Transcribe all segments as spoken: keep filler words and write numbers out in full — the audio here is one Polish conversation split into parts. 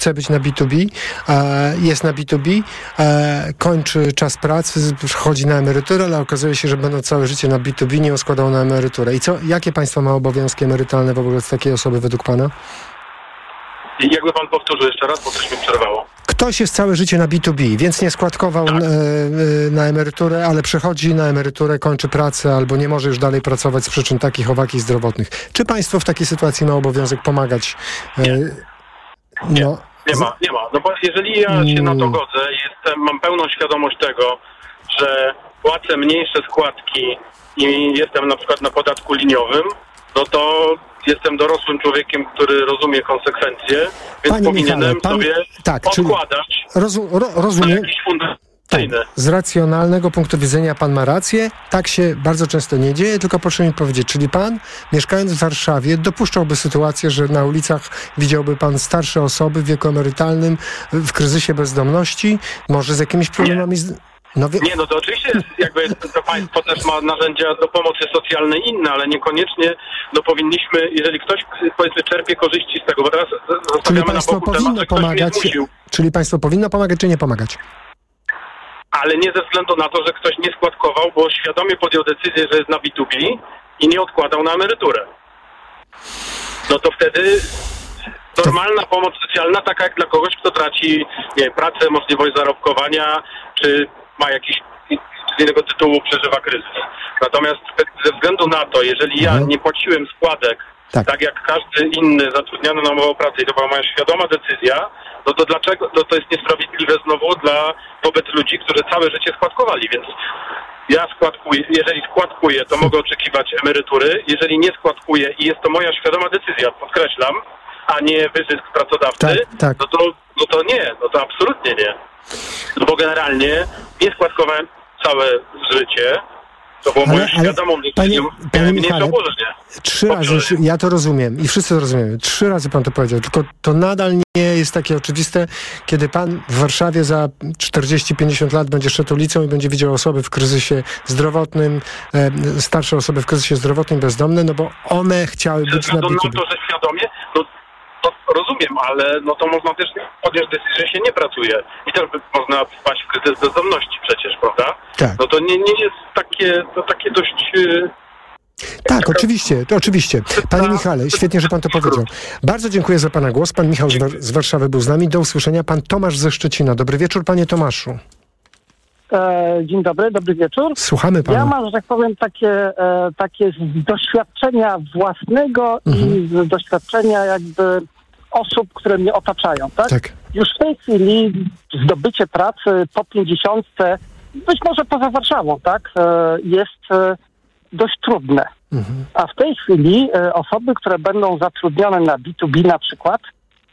chce być na B dwa B, e, jest na B dwa B, e, kończy czas pracy, przechodzi na emeryturę, ale okazuje się, że będąc całe życie na B dwa B nie składał na emeryturę. I co, jakie państwo ma obowiązki emerytalne wobec takiej osoby według pana? I jakby pan powtórzył jeszcze raz, bo coś mi przerwało. Ktoś jest całe życie na B dwa B, więc nie składkował tak. e, e, na emeryturę, ale przechodzi na emeryturę, kończy pracę albo nie może już dalej pracować z przyczyn takich, owakich zdrowotnych. Czy państwo w takiej sytuacji ma obowiązek pomagać? E, nie. Nie. No, nie ma, nie ma. No bo jeżeli ja się na to godzę, jestem, mam pełną świadomość tego, że płacę mniejsze składki i jestem na przykład na podatku liniowym, no to jestem dorosłym człowiekiem, który rozumie konsekwencje, więc Panie powinienem Michale, pan, sobie tak, odkładać rozu, ro, rozumiem. na jakiś fundusz. Tak, z racjonalnego punktu widzenia pan ma rację. Tak się bardzo często nie dzieje, tylko proszę mi powiedzieć, czyli pan, mieszkając w Warszawie, dopuszczałby sytuację, że na ulicach widziałby pan starsze osoby w wieku emerytalnym, w kryzysie bezdomności, może z jakimiś problemami... Z... No wie... Nie, no to oczywiście jest, jakby to państwo też ma narzędzia do pomocy socjalnej inne, ale niekoniecznie no powinniśmy, jeżeli ktoś powiedzmy czerpie korzyści z tego, bo teraz czyli państwo na boku powinno temat, pomagać, czyli państwo powinno pomagać, czy nie pomagać? Ale nie ze względu na to, że ktoś nie składkował, bo świadomie podjął decyzję, że jest na B dwa B i nie odkładał na emeryturę. No to wtedy normalna pomoc socjalna, taka jak dla kogoś, kto traci nie wiem, pracę, możliwość zarobkowania, czy ma jakiś z innego tytułu przeżywa kryzys. Natomiast ze względu na to, jeżeli ja nie płaciłem składek, tak, tak jak każdy inny zatrudniony na umowę o pracę i to była moja świadoma decyzja, no to dlaczego no to jest niesprawiedliwe znowu dla wobec ludzi, którzy całe życie składkowali, więc ja składkuję, jeżeli składkuję, to mogę oczekiwać emerytury, jeżeli nie składkuję i jest to moja świadoma decyzja, podkreślam, a nie wyzysk pracodawcy, tak, tak. No, to, no to nie, no to absolutnie nie. No bo generalnie nie składkowałem całe życie, to było moją świadomą decyzją, panie Michale, trzy razy, ja to rozumiem i wszyscy to rozumiemy, trzy razy pan to powiedział, tylko to nadal nie jest takie oczywiste, kiedy pan w Warszawie za czterdzieści pięćdziesiąt lat będzie szedł ulicą i będzie widział osoby w kryzysie zdrowotnym, e, starsze osoby w kryzysie zdrowotnym, bezdomne, no bo one chciały być na B dwa B. Na to, że świadomie, no to rozumiem, ale no to można też podjąć decyzję, że się nie pracuje i też można wpaść w kryzys bezdomności przecież, prawda? Tak. No to nie, nie jest takie, to takie dość... Yy... Tak, oczywiście, to oczywiście. Panie Michale, świetnie, że pan to powiedział. Bardzo dziękuję za pana głos. Pan Michał z, War- z Warszawy był z nami. Do usłyszenia. Pan Tomasz ze Szczecina. Dobry wieczór, panie Tomaszu. E, dzień dobry, dobry wieczór. Słuchamy pana. Ja mam, że tak powiem, takie, e, takie z doświadczenia własnego mhm. i z doświadczenia jakby osób, które mnie otaczają, tak? Tak. Już w tej chwili zdobycie pracy po pięćdziesiątce, być może poza Warszawą, tak, e, jest e, dość trudne. Mhm. A w tej chwili e, osoby, które będą zatrudnione na B dwa B na przykład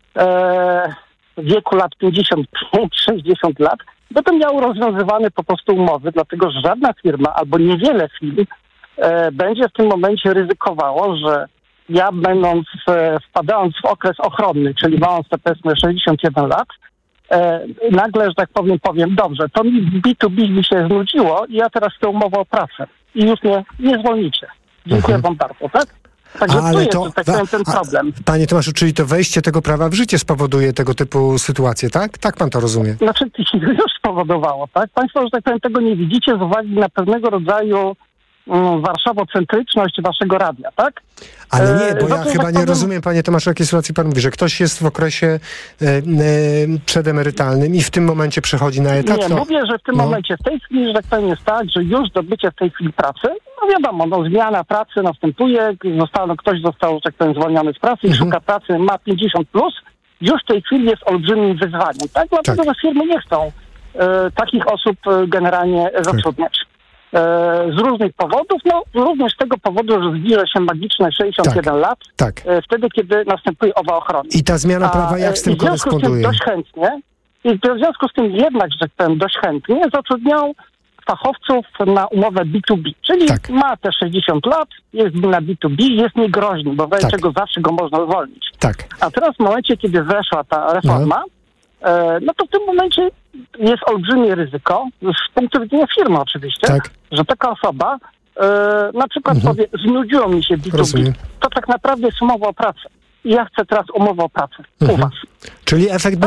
e, w wieku lat pięćdziesiąt pięć sześćdziesiąt lat, będą miały rozwiązywane po prostu umowy, dlatego że żadna firma albo niewiele firm e, będzie w tym momencie ryzykowało, że ja będąc, e, wpadając w okres ochronny, czyli mając te powiedzmy sześćdziesiąt jeden lat, e, nagle, że tak powiem, powiem, dobrze, to mi B dwa B mi się znudziło i ja teraz chcę umowę o pracę i już mnie nie zwolnicie. Dziękuję mhm. wam bardzo, tak? Także ale tu jest, to, tak powiem, ten problem. A, panie Tomaszu, czyli to wejście tego prawa w życie spowoduje tego typu sytuacje, tak? Tak pan to rozumie? Znaczy, to się już spowodowało, tak? Państwo, że tak powiem, tego nie widzicie z uwagi na pewnego rodzaju um, warszawocentryczność waszego radia, tak? Ale nie, bo e, ja chyba tak nie powiem... rozumiem, panie Tomaszu, jakiej sytuacji pan mówi, że ktoś jest w okresie e, e, przedemerytalnym i w tym momencie przechodzi na etat? Nie, to... mówię, że w tym no. momencie, w tej chwili, że tak powiem, jest tak, że już zdobycie w tej chwili pracy, no wiadomo, no zmiana pracy następuje, zostało, ktoś został, że tak powiem, zwolniony z pracy i mhm. szuka pracy, ma pięćdziesiąt plus, już w tej chwili jest olbrzymim wyzwaniem, tak? Dlatego, tak. że firmy nie chcą e, takich osób e, generalnie zatrudniać. E, z różnych powodów, no również z tego powodu, że zbliża się magiczne sześćdziesiąt jeden tak. lat, tak. E, wtedy, kiedy następuje owa ochrona. I ta zmiana prawa jak z tym A, w związku koresponduje? Z tym dość chętnie, i w związku z tym jednak, że tak powiem, dość chętnie zatrudniał fachowców na umowę B dwa B, czyli tak. ma te sześćdziesiąt lat, jest na B dwa B, jest niegroźny, bo w tak. czego zawsze go można zwolnić. Tak. A teraz w momencie, kiedy weszła ta reforma, no. e, no to w tym momencie jest olbrzymie ryzyko, z punktu widzenia firmy oczywiście, tak. że taka osoba e, na przykład mhm. powie, znudziło mi się B dwa B, Rozumiem. to tak naprawdę jest umowa o pracę. ja chcę teraz umowę o pracę mhm. u was. Czyli efekt